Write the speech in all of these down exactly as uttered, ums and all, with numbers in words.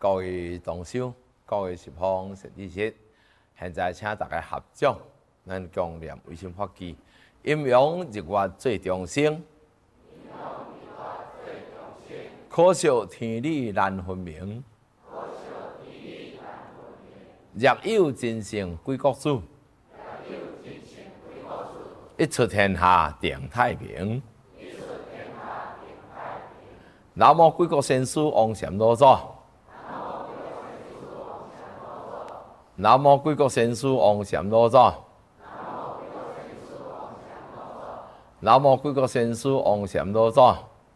各位同修、各位十方善知识，现在请大家合掌，咱共念唯心法记，阴阳日月最中生，可惜天理难分明，若有真圣归国主，一出天下定太平。南无贵国先师王禅老祖，南无贵国先师王禅老祖，南无贵国先师王禅老祖。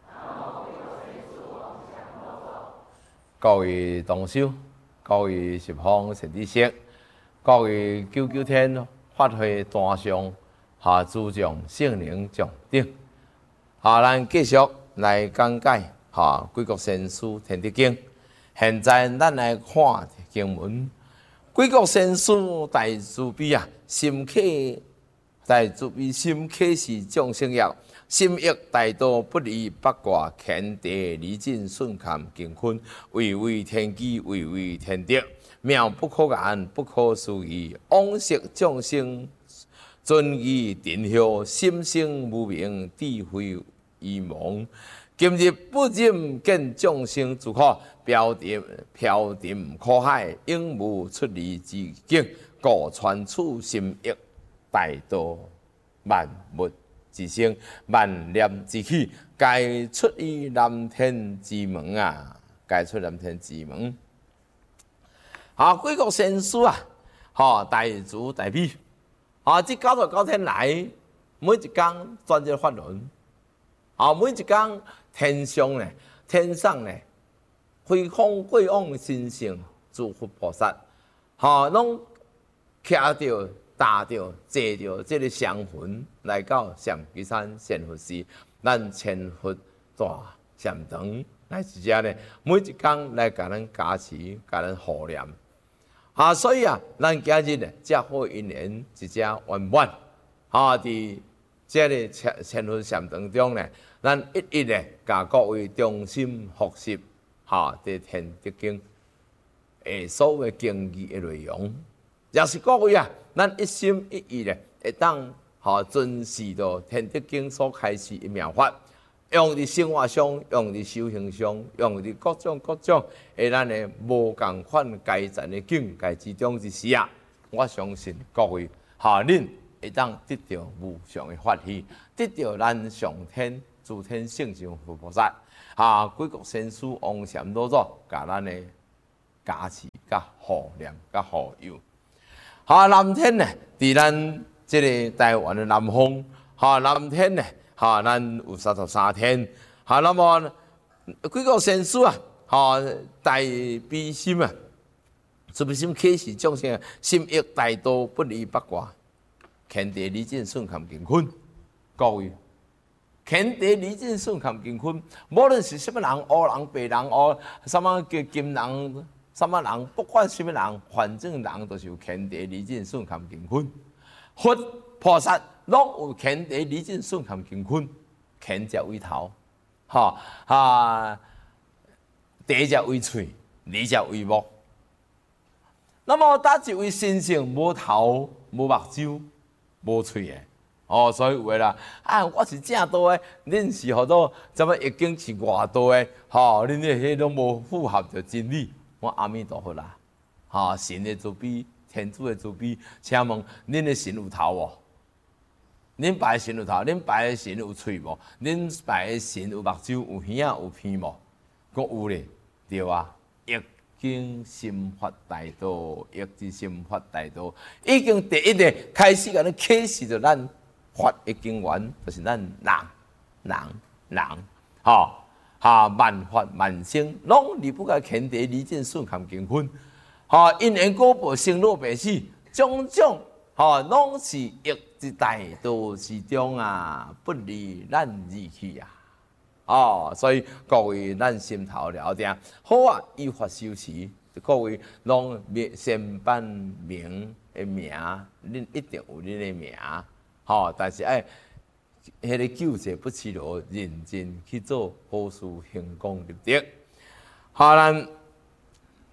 各位同修，各位十方善知识，各位九九天法会单上下诸将圣灵将顶，下咱继续来讲解。哈，贵国先师天地经，现在咱来看经文。贵国先师大慈悲啊，心启大慈悲，心启是众生业，心益大道不离八卦，乾地离尽顺坎乾坤，位位天机，位位天德，妙不可言，不可思议，往昔众生尊仪定效，心性无明，智慧愚蒙。今日不忍见众生之苦，飘沉飘沉苦海，永无出离之境。故传此心益大道，万物之生，万念之起，该出于南天之门啊！该出南天之门。啊，贵国先师啊，哈、哦，大慈大悲，啊，这九十九天来，每一天专一法轮，啊，每一天。天上呢，天上呢，飞空过往神圣诸佛菩萨，哈，拢徛着、踏着、坐着这个香魂来到上基山仙佛寺，咱千佛大禅堂来是遮呢，每一天来甲咱加持、甲咱护念，啊，所以啊，咱今日呢，遮好因缘一遮圆满，啊，伫这个千千佛禅堂中呢。咱一一咧，甲各位中心学习，哈，这天德经，诶，所有经义的内容，也是各位啊，咱一心一意咧，会当哈遵循到天德经所开示的妙法，用伫生活上，用伫修行上，用伫各种各种，诶，咱的无共款阶层的境界之中之时啊，我相信各位哈，恁会当得到无上的法喜，得到咱上天。诸天圣上佛菩萨，啊，贵国先师王禅老祖，甲咱的加持、甲护念、甲护佑。哈，南天呢，伫咱这个台湾的南方，哈，南天呢，哈，咱有三十三天，哈，那么贵国先师啊，哈，大悲心啊，慈悲心启示众生，心益大道不离八卦，乾地离尽顺坎乾坤，各位。乾地离尽顺坎乾坤，无论是什么人，黑人、白人、黑什么叫金人、什么人，不管什么人，反正人都是有乾地离尽顺坎乾坤。佛菩萨拢有乾地离尽顺坎乾坤，乾者为头，哈啊，地者为喙，理者为目。那么，搭一位先生无头、无目睭、无喙的。哦，所以有诶啦，啊，我是正道诶，恁是好多怎么已经是外道诶，吼、哦，恁诶迄拢无符合着真理。我阿弥陀佛啦，吼、哦，神诶慈悲，天主诶慈悲，请问恁诶神有头无？恁拜诶神有头，恁拜诶神有喙无？恁拜诶神有目睭、有耳仔、有鼻无？阁有咧，对啊，已经心发大道，已经心发大道，已经第一个开始甲咱启示着咱。法的经源就是咱人，人，人，吼，哈，万法万生，拢离不开乾地离尽顺坎乾坤，吼，因缘果报生老病死，种种，吼，拢是益之大道之中啊，不离咱而去啊，哦，所以各位咱心头了定，好啊，依法修持，各位拢先办名的名，恁一定有恁的名。吼、哦，但是爱，迄个救者不辞劳，认真去做好事，行功立德。好，咱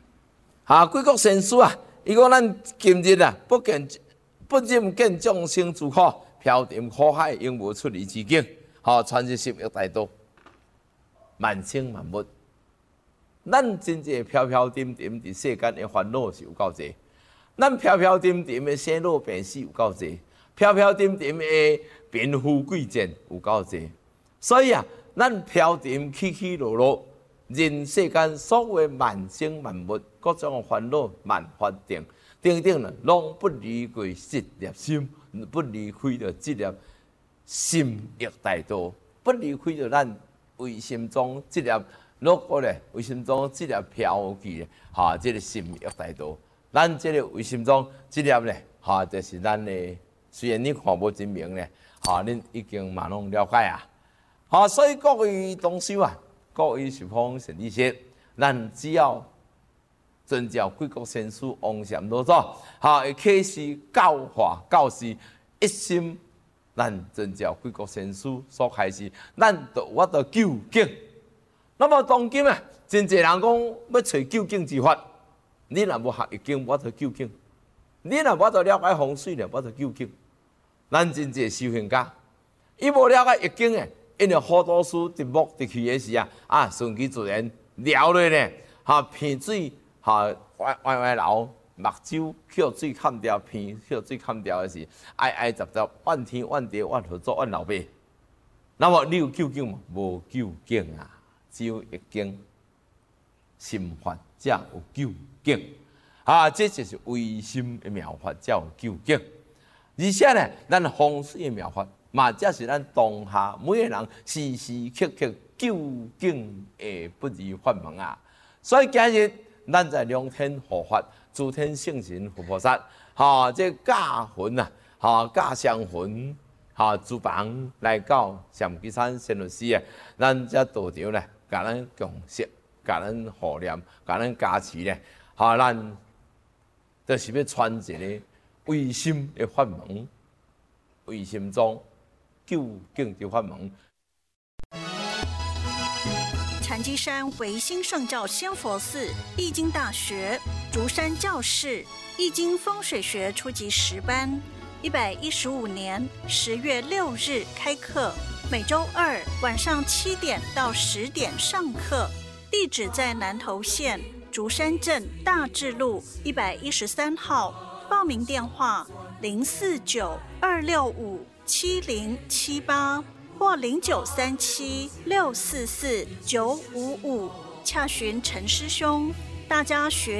哈，贵国先师啊，伊讲咱今日啊，不见不忍见众生之苦，飘沉苦海，永无出离之境。吼，传入十亿大道，万生万物。咱真正飘飘沉沉伫世间的烦恼是有够济，咱飘飘沉沉的生老病死有够济，飘飘沉沉的贫富贵贱有够济。所以啊，咱飘沉起起落落，人世间所有万生万物，各种烦恼万法定，定定呢，拢不离开一粒心，不离开着这粒心欲大道，不离开着咱为心中这粒落过咧，为心中这粒飘去咧，哈，这个心欲大道，咱这个为心中这粒咧，哈，就是咱的。虽然你看无真明咧，哈，恁已经嘛拢了解啊，哈，所以各位同修啊，各位十方善知识，咱只要遵照贵国先师王禅老祖，哈，启示教化教示一心。咱遵照贵国先师所开示，咱就我到究竟。那么当今啊，真侪人讲要找究竟之法，你若无学易经，我就究竟；你若无就了解风水咧，我就究竟。咱真侪修行家，伊无了解易经诶，因为好多书伫木伫去诶时啊，啊顺其自然聊落咧，哈片水哈歪歪歪流。目睭捡水砍掉，鼻捡水砍掉的是挨挨杂杂，怨天怨地怨合作怨老爸。那么你有究竟吗？无究竟啊，只有易经，心法才有究竟。啊，这就是唯心的妙法才有究竟。而且呢，咱风水的妙法，嘛，才是咱当下每个人时时刻刻究竟的不二法门啊。所以今日咱在两天护法。诸天圣神佛菩萨，哈，这驾魂啊，哈，驾香魂，哈，诸房来到上基山仙律师啊，咱这道场咧，甲咱共识，甲咱护念，甲咱加持咧，哈，咱就是要传一个唯心的法门，唯心中究竟的法门。 禅机山唯心圣教仙佛寺易经大学竹山教室易经风水学初级十班，一百一十五年十月六日开课，每周二晚上七点到十点上课。地址在南投县竹山镇大智路一百一十三号，报名电话零四九二六五七零七八。或零九三七六四四九五五，洽询陈师兄。大家学。